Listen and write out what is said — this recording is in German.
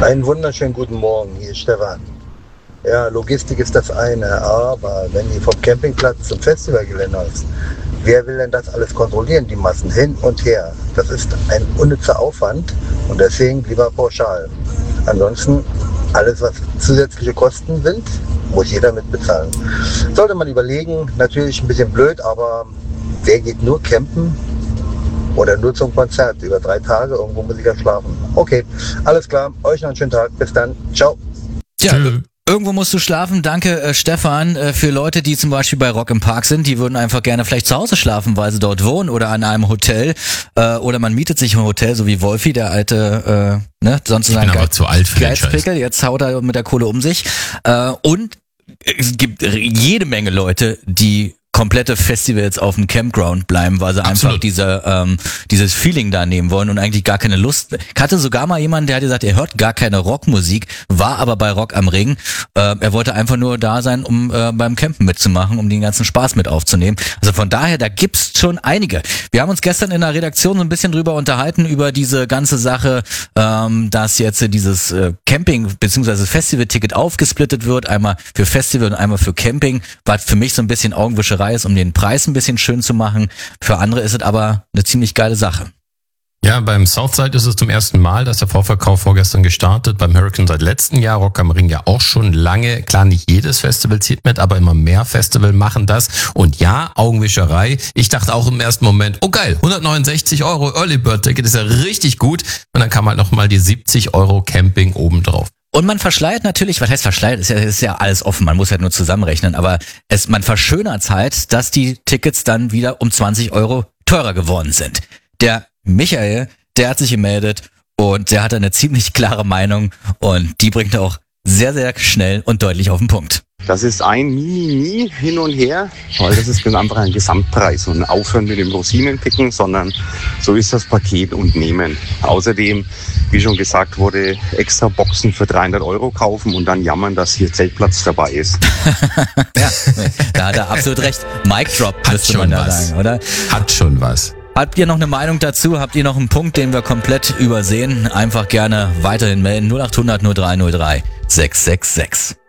Einen wunderschönen guten Morgen, hier ist Stefan. Ja, Logistik ist das eine, aber wenn ihr vom Campingplatz zum Festivalgelände ist, wer will denn das alles kontrollieren, die Massen hin und her? Das ist ein unnützer Aufwand und deswegen lieber pauschal. Ansonsten, alles was zusätzliche Kosten sind, muss jeder mit bezahlen. Sollte man überlegen, natürlich ein bisschen blöd, aber wer geht nur campen? Oder nur zum Konzert, über 3 Tage, irgendwo muss ich ja schlafen. Okay, alles klar, euch noch einen schönen Tag, bis dann, ciao. Ja, irgendwo musst du schlafen. Danke, Stefan. Für Leute, die zum Beispiel bei Rock im Park sind, die würden einfach gerne vielleicht zu Hause schlafen, weil sie dort wohnen oder an einem Hotel. Oder man mietet sich ein Hotel, so wie Wolfi, der alte, sonst ich bin aber zu alt für den Scheiß. Geizpickel. Jetzt haut er mit der Kohle um sich. Und es gibt jede Menge Leute, die komplette Festivals auf dem Campground bleiben, weil sie einfach dieses Feeling da nehmen wollen und eigentlich gar keine Lust. Ich hatte sogar mal jemanden, der hat gesagt, er hört gar keine Rockmusik, war aber bei Rock am Ring. Er wollte einfach nur da sein, um beim Campen mitzumachen, um den ganzen Spaß mit aufzunehmen. Also von daher, da gibt's schon einige. Wir haben uns gestern in der Redaktion so ein bisschen drüber unterhalten, über diese ganze Sache, dass jetzt dieses Camping- bzw. Festival-Ticket aufgesplittet wird, einmal für Festival und einmal für Camping, was für mich so ein bisschen Augenwischerei ist, um den Preis ein bisschen schön zu machen. Für andere ist es aber eine ziemlich geile Sache. Ja, beim Southside ist es zum ersten Mal, dass der Vorverkauf vorgestern gestartet. Beim Hurricane seit letztem Jahr, Rock am Ring ja auch schon lange. Klar, nicht jedes Festival zieht mit, aber immer mehr Festival machen das. Und ja, Augenwischerei. Ich dachte auch im ersten Moment, oh geil, 169 € Early Bird Ticket ist ja richtig gut. Und dann kam halt nochmal die 70 € Camping obendrauf. Und man verschleiert natürlich, was heißt verschleiert, ist ja alles offen, man muss halt nur zusammenrechnen, aber man verschönert halt, dass die Tickets dann wieder um 20 € teurer geworden sind. Der Michael, der hat sich gemeldet und der hat eine ziemlich klare Meinung und die bringt er auch sehr, sehr schnell und deutlich auf den Punkt. Das ist ein Mini hin und her, weil das ist einfach ein Gesamtpreis und aufhören mit dem Rosinenpicken, sondern so ist das Paket und nehmen. Außerdem, wie schon gesagt wurde, extra Boxen für 300 € kaufen und dann jammern, dass hier Zeltplatz dabei ist. Ja, da hat er absolut recht. Mic Drop, müsste man da sagen, oder? Hat schon was. Habt ihr noch eine Meinung dazu? Habt ihr noch einen Punkt, den wir komplett übersehen? Einfach gerne weiterhin melden. 0800 0303 666.